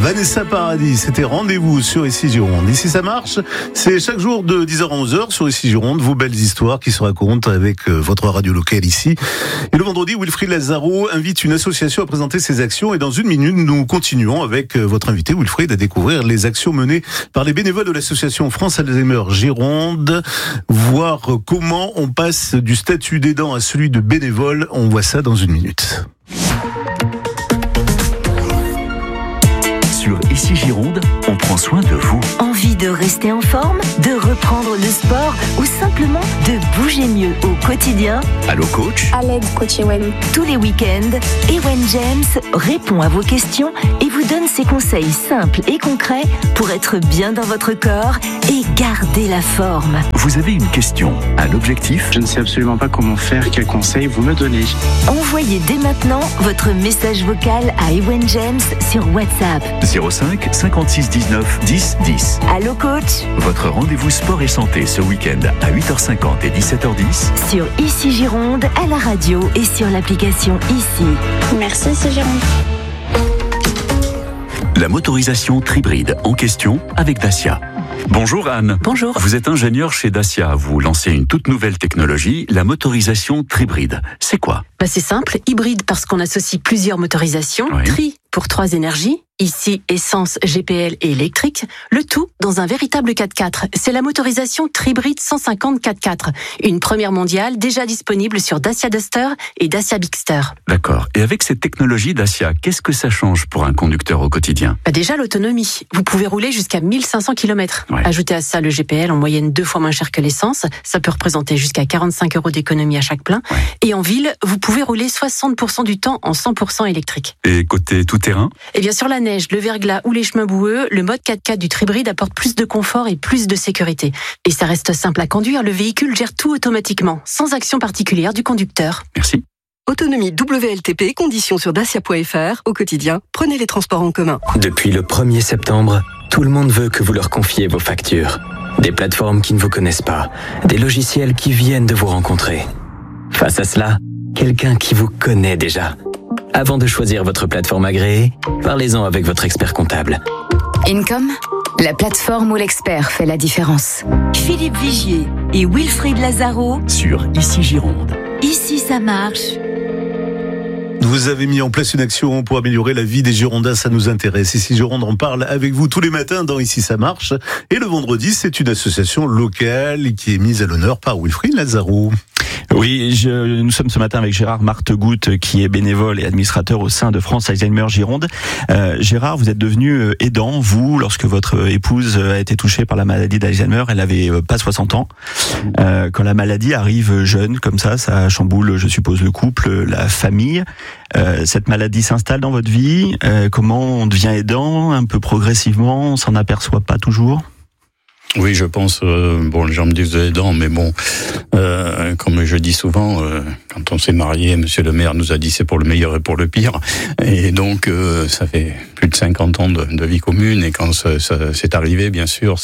Vanessa Paradis, c'était Rendez-vous sur Ici Gironde. Ici ça marche, c'est chaque jour de 10h à 11h sur Ici Gironde, vos belles histoires qui se racontent avec votre radio locale ici. Et le vendredi, Wilfried Lazaro invite une association à présenter ses actions et dans une minute, nous continuons avec votre invité Wilfried à découvrir les actions menées par les bénévoles de l'association France Alzheimer Gironde, voir comment on passe du statut d'aidant à celui de bénévole. On voit ça dans une minute. Sur Ici Gironde, on prend soin de vous. Envie de rester en forme, de reprendre le sport ou simplement de bouger mieux au quotidien? Allô coach? À l'aide, coach Ewen. Tous les week-ends, Ewen James répond à vos questions et vous donne ses conseils simples et concrets pour être bien dans votre corps et garder la forme. Vous avez une question, un objectif? Je ne sais absolument pas comment faire, quels conseils vous me donnez. Envoyez dès maintenant votre message vocal à Ewen James sur WhatsApp. 05 56 19 10 10. Allô coach? Votre rendez-vous sport et santé ce week-end à 8h50 et 17h10. Sur Ici Gironde, à la radio et sur l'application Ici. Merci, c'est Gironde. La motorisation Tribride en question avec Dacia. Bonjour Anne. Bonjour. Vous êtes ingénieur chez Dacia. Vous lancez une toute nouvelle technologie, la motorisation Tribride. C'est quoi? C'est simple, hybride parce qu'on associe plusieurs motorisations, Oui. Tri pour 3 énergies, ici essence, GPL et électrique, le tout dans un véritable 4x4. C'est la motorisation Tribride 150 4x4, une première mondiale déjà disponible sur Dacia Duster et Dacia Bigster. D'accord. Et avec cette technologie Dacia, qu'est-ce que ça change pour un conducteur au quotidien? Déjà l'autonomie, vous pouvez rouler jusqu'à 1500 km. Ouais. Ajoutez à ça le GPL en moyenne 2 fois moins cher que l'essence, ça peut représenter jusqu'à 45 € d'économie à chaque plein. Ouais. Et en ville, vous pouvez rouler 60% du temps en 100% électrique. Et côté tout-terrain? Et bien sur la neige, le verglas ou les chemins boueux, le mode 4x4 du Tribride apporte plus de confort et plus de sécurité. Et ça reste simple à conduire, le véhicule gère tout automatiquement, sans action particulière du conducteur. Merci. Autonomie WLTP, conditions sur dacia.fr. Au quotidien, prenez les transports en commun. Depuis le 1er septembre, tout le monde veut que vous leur confiez vos factures. Des plateformes qui ne vous connaissent pas, des logiciels qui viennent de vous rencontrer. Face à cela, quelqu'un qui vous connaît déjà. Avant de choisir votre plateforme agréée, parlez-en avec votre expert comptable. Income, la plateforme où l'expert fait la différence. Philippe Vigier et Wilfried Lazaro, Sur Ici Gironde. Ici ça marche. Vous avez mis en place une action pour améliorer la vie des Girondins, ça nous intéresse. Ici Gironde en parle avec vous tous les matins dans Ici ça marche. Et le vendredi, c'est une association locale qui est mise à l'honneur par Wilfried Lazaro. Oui, nous sommes ce matin avec Gérard Martegout, qui est bénévole et administrateur au sein de France Alzheimer Gironde. Gérard, vous êtes devenu aidant, vous, lorsque votre épouse a été touchée par la maladie d'Alzheimer. Elle avait pas 60 ans. Quand la maladie arrive jeune, comme ça chamboule, je suppose, le couple, la famille. Cette maladie s'installe dans votre vie. Comment on devient aidant un peu progressivement? On s'en aperçoit pas toujours? Oui, je pense, les gens me disent aidant, mais bon, comme je dis souvent, quand on s'est marié, monsieur le maire nous a dit c'est pour le meilleur et pour le pire. Et donc, ça fait plus de 50 ans de vie commune, et quand ça c'est arrivé, bien sûr,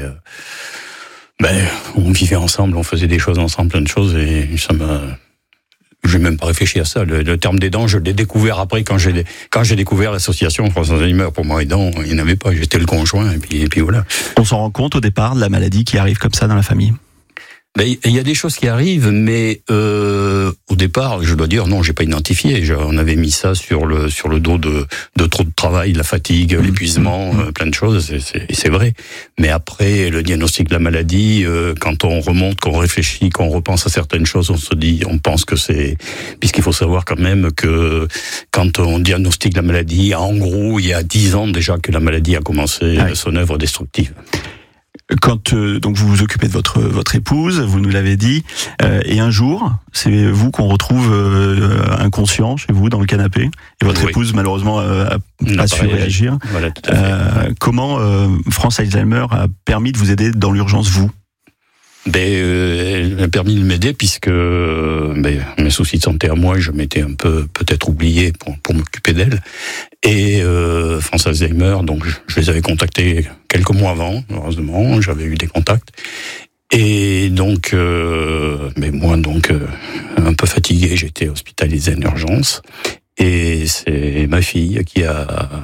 on vivait ensemble, on faisait des choses ensemble, plein de choses, et ça m'a... J'ai même pas réfléchi à ça. Le terme d'aidant, je l'ai découvert après, quand j'ai découvert l'association France Alzheimer. Pour moi, aidant, il n'y en avait pas. J'étais le conjoint, et puis voilà. On s'en rend compte au départ de la maladie qui arrive comme ça dans la famille? Il y a des choses qui arrivent, mais au départ, je dois dire, non, j'ai pas identifié. On avait mis ça sur le dos de trop de travail, de la fatigue, l'épuisement, plein de choses, et c'est vrai. Mais après, le diagnostic de la maladie, quand on remonte, qu'on réfléchit, qu'on repense à certaines choses, on pense que c'est... Puisqu'il faut savoir quand même que quand on diagnostique la maladie, en gros, il y a 10 ans déjà que la maladie a commencé son œuvre destructive. Quand donc vous vous occupez de votre épouse, vous nous l'avez dit, et un jour, c'est vous qu'on retrouve inconscient chez vous dans le canapé, et votre épouse malheureusement a su réagir. Voilà, tout à fait. Comment France Alzheimer a permis de vous aider dans l'urgence, vous? Elle m'a permis de m'aider puisque mes soucis de santé à moi, je m'étais un peu peut-être oublié pour m'occuper d'elle. Et France Alzheimer, donc je les avais contactés quelques mois avant, heureusement, j'avais eu des contacts. Et donc, moi un peu fatigué, j'étais hospitalisé en urgence. Et c'est ma fille qui a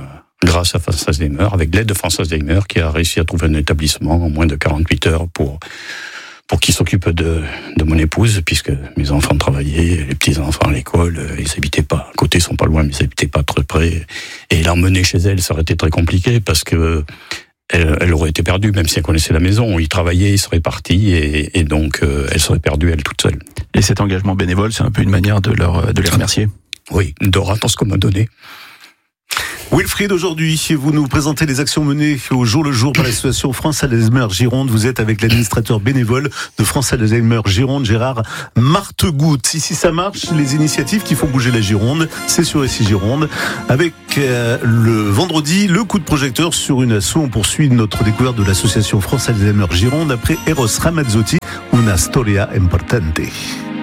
grâce à France Alzheimer, avec l'aide de France Alzheimer, qui a réussi à trouver un établissement en moins de 48 heures pour qui s'occupe de mon épouse, puisque mes enfants travaillaient, les petits-enfants à l'école, ils habitaient pas, à côté, ils sont pas loin, mais ils habitaient pas très près. Et l'emmener chez elle, ça aurait été très compliqué, parce que elle aurait été perdue, même si elle connaissait la maison. Il travaillait, il serait parti, et donc elle serait perdue, elle, toute seule. Et cet engagement bénévole, c'est un peu une manière de les remercier? Oui, de rendre ce qu'on m'a donné. Wilfried, aujourd'hui, vous nous présentez les actions menées au jour le jour par l'association France Alzheimer Gironde. Vous êtes avec l'administrateur bénévole de France Alzheimer Gironde, Gérard Martegout. Ici, ça marche. Les initiatives qui font bouger la Gironde, c'est sur ici Gironde. Avec le vendredi, le coup de projecteur sur une asso. On poursuit notre découverte de l'association France Alzheimer Gironde après Eros Ramazzotti, Una Storia Importante.